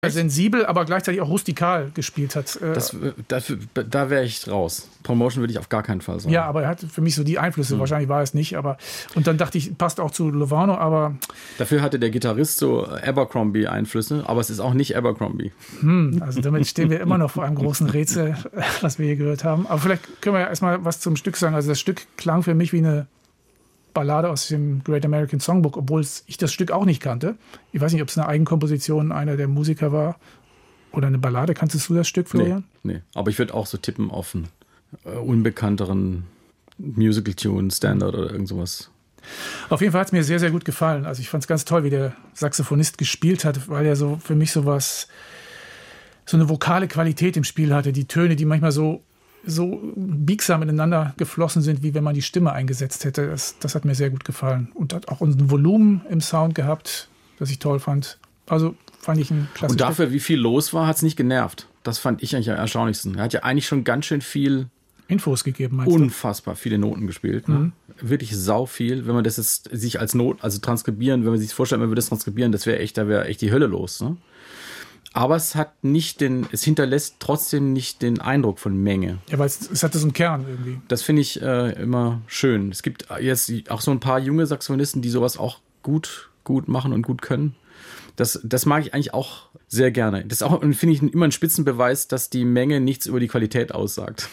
sensibel, aber gleichzeitig auch rustikal gespielt hat. Da wäre ich raus. Promotion würde ich auf gar keinen Fall sagen. Ja, aber er hat für mich so die Einflüsse, wahrscheinlich war es nicht, aber und dann dachte ich, passt auch zu Lovano, aber... Dafür hatte der Gitarrist so Abercrombie-Einflüsse, aber es ist auch nicht Abercrombie. Also damit stehen wir immer noch vor einem großen Rätsel, was wir hier gehört haben. Aber vielleicht können wir ja erstmal was zum Stück sagen. Also das Stück klang für mich wie eine Ballade aus dem Great American Songbook, obwohl ich das Stück auch nicht kannte. Ich weiß nicht, ob es eine Eigenkomposition einer der Musiker war oder eine Ballade. Kanntest du das Stück, Florian? Nee. Aber ich würde auch so tippen auf einen unbekannteren Musical-Tune, Standard oder irgend sowas. Auf jeden Fall hat es mir sehr, sehr gut gefallen. Also ich fand es ganz toll, wie der Saxophonist gespielt hat, weil er so für mich so eine vokale Qualität im Spiel hatte. Die Töne, die manchmal so biegsam ineinander geflossen sind, wie wenn man die Stimme eingesetzt hätte. Das hat mir sehr gut gefallen. Und hat auch ein Volumen im Sound gehabt, das ich toll fand. Also fand ich ein klasse Und dafür, Stück. wie viel los war, hat es nicht genervt. Das fand ich eigentlich am erstaunlichsten. Er hat ja eigentlich schon ganz schön viel Infos gegeben, meinst unfassbar viele Noten gespielt. Ne? Wirklich sau viel. Wenn man das jetzt sich als transkribieren, wenn man sich das vorstellt, man würde das transkribieren, da wäre echt die Hölle los. Ne? Aber es hinterlässt trotzdem nicht den Eindruck von Menge. Ja, weil es hatte so einen Kern irgendwie. Das finde ich immer schön. Es gibt jetzt auch so ein paar junge Saxophonisten, die sowas auch gut machen und gut können. Das mag ich eigentlich auch sehr gerne. Das ist auch, finde ich, immer ein Spitzenbeweis, dass die Menge nichts über die Qualität aussagt.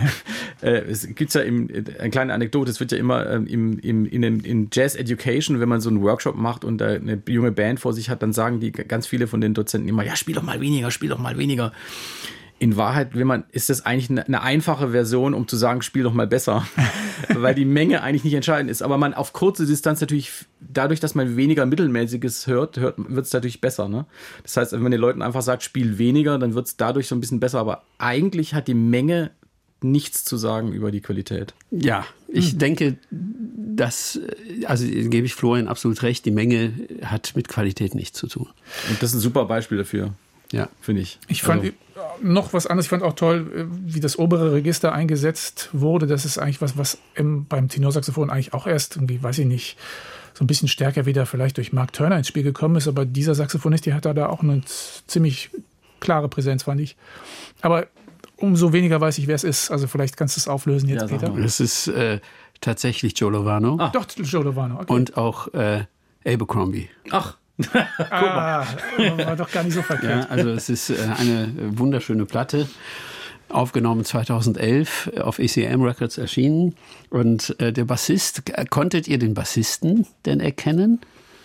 Es gibt ja eine kleine Anekdote, es wird ja immer in Jazz Education, wenn man so einen Workshop macht und da eine junge Band vor sich hat, dann sagen die ganz viele von den Dozenten immer, ja, spiel doch mal weniger. In Wahrheit ist das eigentlich eine einfache Version, um zu sagen, spiel doch mal besser. Weil die Menge eigentlich nicht entscheidend ist. Aber man auf kurze Distanz natürlich, dadurch, dass man weniger Mittelmäßiges hört, wird es natürlich besser. Ne? Das heißt, wenn man den Leuten einfach sagt, spiel weniger, dann wird es dadurch so ein bisschen besser. Aber eigentlich hat die Menge nichts zu sagen über die Qualität. Ja, ich denke, gebe ich Florian absolut recht, die Menge hat mit Qualität nichts zu tun. Und das ist ein super Beispiel dafür. Ja, finde ich. Ich fand noch was anderes. Ich fand auch toll, wie das obere Register eingesetzt wurde. Das ist eigentlich was beim Tenorsaxophon eigentlich auch erst irgendwie, weiß ich nicht, so ein bisschen stärker wieder vielleicht durch Mark Turner ins Spiel gekommen ist. Aber dieser Saxophonist, der hat da auch eine ziemlich klare Präsenz, fand ich. Aber umso weniger weiß ich, wer es ist. Also vielleicht kannst du es auflösen jetzt, Peter. Das ist tatsächlich Joe Lovano. Doch, Joe Lovano. Okay. Und auch Abercrombie. Ach. War doch gar nicht so verkehrt. Ja, also es ist eine wunderschöne Platte, aufgenommen 2011, auf ECM Records erschienen. Und der Bassist, konntet ihr den Bassisten denn erkennen?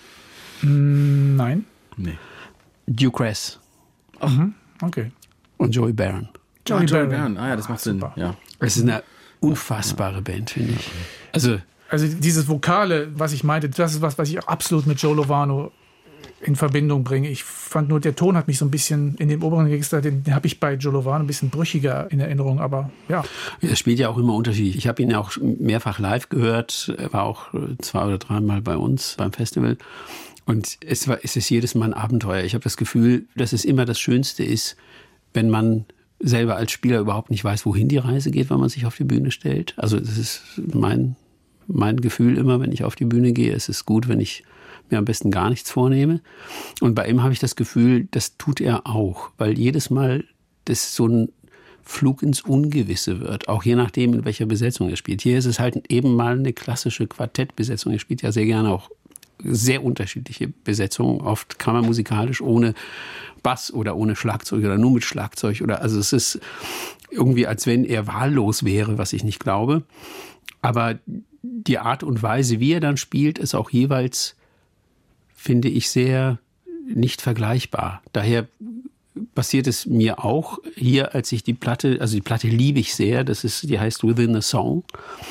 Nein. Nee. Duke Ress. Okay. Und Joey Barron. Joey Barron. Ah ja, das macht Sinn. Ja. Es ist eine unfassbare Band, finde ich. Also dieses Vokale, was ich meinte, das ist was ich auch absolut mit Joe Lovano in Verbindung bringe. Ich fand nur, der Ton hat mich so ein bisschen in dem oberen Register, den habe ich bei Joe Lovano ein bisschen brüchiger in Erinnerung, aber ja. Er spielt ja auch immer unterschiedlich. Ich habe ihn ja auch mehrfach live gehört. Er war auch 2 oder 3 Mal bei uns beim Festival. Und es ist jedes Mal ein Abenteuer. Ich habe das Gefühl, dass es immer das Schönste ist, wenn man selber als Spieler überhaupt nicht weiß, wohin die Reise geht, wenn man sich auf die Bühne stellt. Also das ist mein Gefühl immer, wenn ich auf die Bühne gehe. Es ist gut, wenn ich mir am besten gar nichts vornehme. Und bei ihm habe ich das Gefühl, das tut er auch, weil jedes Mal das so ein Flug ins Ungewisse wird, auch je nachdem, in welcher Besetzung er spielt. Hier ist es halt eben mal eine klassische Quartettbesetzung. Er spielt ja sehr gerne auch sehr unterschiedliche Besetzungen, oft kammermusikalisch ohne Bass oder ohne Schlagzeug oder nur mit Schlagzeug. Also es ist irgendwie, als wenn er wahllos wäre, was ich nicht glaube. Aber die Art und Weise, wie er dann spielt, ist auch jeweils, finde ich, sehr nicht vergleichbar. Daher passiert es mir auch hier, als ich die Platte liebe ich sehr, die heißt Within a Song.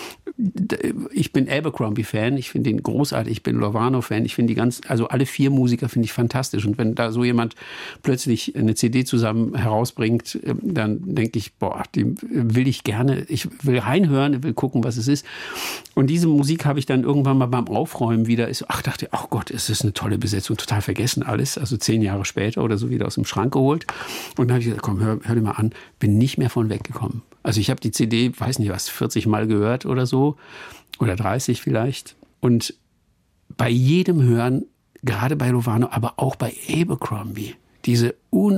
Ich bin Abercrombie-Fan, ich finde ihn großartig, ich bin Lovano-Fan, ich finde alle 4 Musiker finde ich fantastisch. Und wenn da so jemand plötzlich eine CD zusammen herausbringt, dann denke ich, die will ich gerne, ich will reinhören, ich will gucken, was es ist. Und diese Musik habe ich dann irgendwann mal beim Aufräumen wieder, dachte, oh Gott, ist das eine tolle Besetzung, total vergessen alles, also 10 Jahre später oder so wieder aus dem Schrank geholt. Und dann habe ich gesagt, komm, hör dir mal an, bin nicht mehr von weggekommen. Also ich habe die CD, weiß nicht was, 40 Mal gehört oder so, oder 30 vielleicht. Und bei jedem Hören, gerade bei Lovano, aber auch bei Abercrombie, diese